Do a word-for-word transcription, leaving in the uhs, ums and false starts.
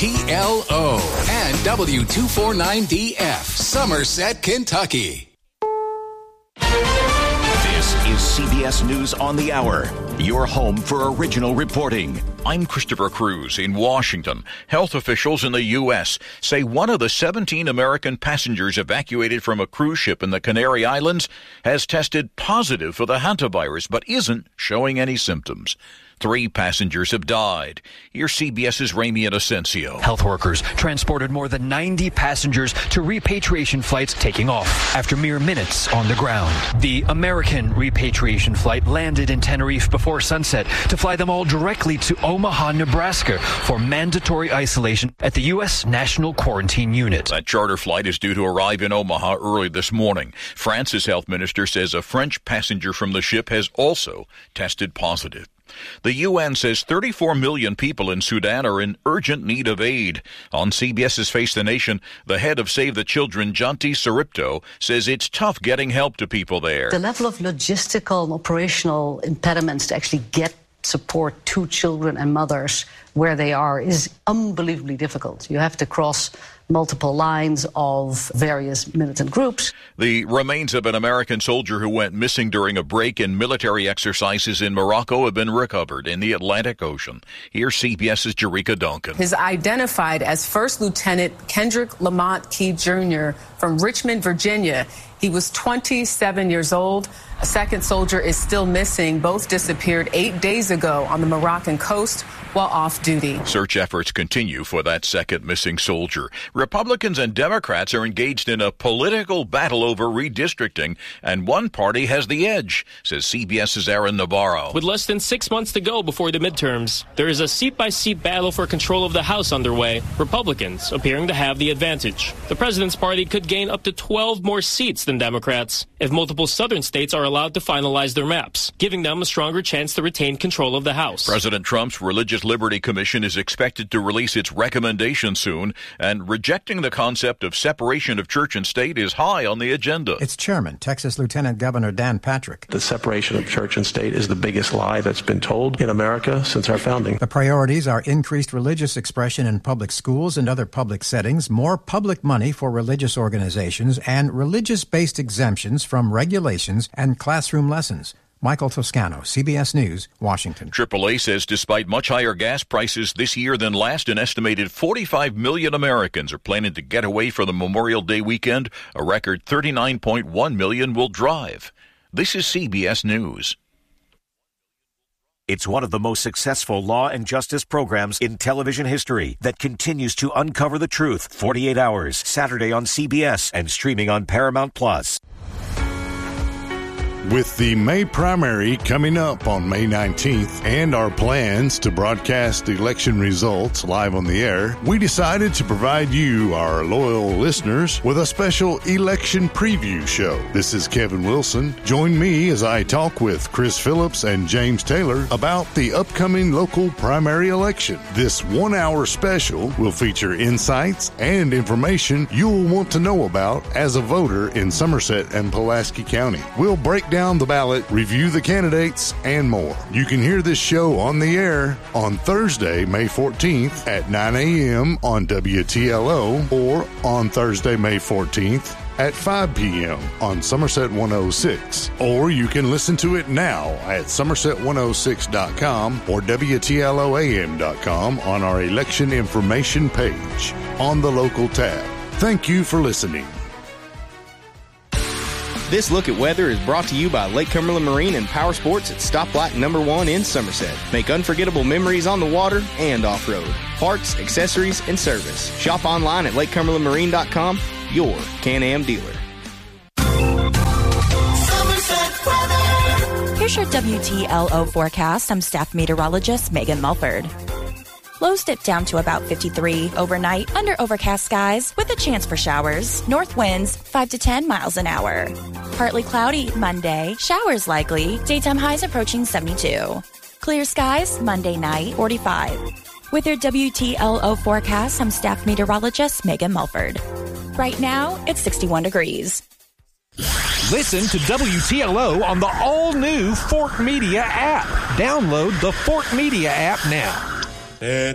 T L O and W two forty-nine D F, Somerset, Kentucky. This is C B S News on the Hour, your home for original reporting. I'm Christopher Cruz in Washington. Health officials in the U S say one of the seventeen American passengers evacuated from a cruise ship in the Canary Islands has tested positive for the hantavirus but isn't showing any symptoms. Three passengers have died. Here's CBS's Ramy Inocencio. Health workers transported more than ninety passengers to repatriation flights taking off after mere minutes on the ground. The American repatriation flight landed in Tenerife before sunset to fly them all directly to Omaha, Nebraska for mandatory isolation at the U S National Quarantine Unit. That charter flight is due to arrive in Omaha early this morning. France's health minister says a French passenger from the ship has also tested positive. The U N says thirty-four million people in Sudan are in urgent need of aid. On CBS's Face the Nation, the head of Save the Children, Janti Saripto, says it's tough getting help to people there. The level of logistical and operational impediments to actually get support to children and mothers where they are is unbelievably difficult. You have to cross multiple lines of various militant groups. The remains of an American soldier who went missing during a break in military exercises in Morocco have been recovered in the Atlantic Ocean. Here's CBS's Jerika Duncan. Is identified as First Lieutenant Kendrick Lamont Key Junior from Richmond, Virginia. He was twenty-seven years old. A second soldier is still missing. Both disappeared eight days ago on the Moroccan coast while off duty. Search efforts continue for that second missing soldier. Republicans and Democrats are engaged in a political battle over redistricting, and one party has the edge, says CBS's Aaron Navarro. With less than six months to go before the midterms, there is a seat-by-seat battle for control of the House underway, Republicans appearing to have the advantage. The president's party could gain up to twelve more seats than Democrats if multiple southern states are allowed to finalize their maps, giving them a stronger chance to retain control of the House. President Trump's Religious Liberty Commission is expected to release its recommendation soon, and rejecting the concept of separation of church and state is high on the agenda. Its chairman, Texas Lieutenant Governor Dan Patrick. The separation of church and state is the biggest lie that's been told in America since our founding. The priorities are increased religious expression in public schools and other public settings, more public money for religious organizations, and religious-based exemptions from regulations and classroom lessons. Michael Toscano, C B S News, Washington. triple A says despite much higher gas prices this year than last, an estimated forty-five million Americans are planning to get away for the Memorial Day weekend. A record thirty-nine point one million will drive. This is C B S News. It's one of the most successful law and justice programs in television history that continues to uncover the truth. forty-eight hours, Saturday on C B S and streaming on Paramount Plus. With the May primary coming up on May nineteenth and our plans to broadcast election results live on the air, we decided to provide you, our loyal listeners, with a special election preview show. This is Kevin Wilson. Join me as I talk with Chris Phillips and James Taylor about the upcoming local primary election. This one-hour special will feature insights and information you'll want to know about as a voter in Somerset and Pulaski County. We'll break down the ballot, review the candidates, and more. You can hear this show on the air on Thursday, May fourteenth at nine a.m. on W T L O or on Thursday, May fourteenth at five p.m. on Somerset one oh six. Or you can listen to it now at Somerset one oh six dot com or W T L O A M dot com on our election information page on the local tab. Thank you for listening. This look at weather is brought to you by Lake Cumberland Marine and Power Sports at Stoplight Number One in Somerset. Make unforgettable memories on the water and off-road. Parts, accessories, and service. Shop online at lake cumberland marine dot com, your Can-Am dealer. Here's your W T L O forecast. I'm staff meteorologist Megan Mulford. Lows dip down to about fifty-three overnight under overcast skies with a chance for showers. North winds five to ten miles an hour. Partly cloudy Monday. Showers likely. Daytime highs approaching seventy-two. Clear skies Monday night forty-five. With your W T L O forecast, I'm staff meteorologist Megan Mulford. Right now, it's sixty-one degrees. Listen to W T L O on the all-new Fort Media app. Download the Fort Media app now.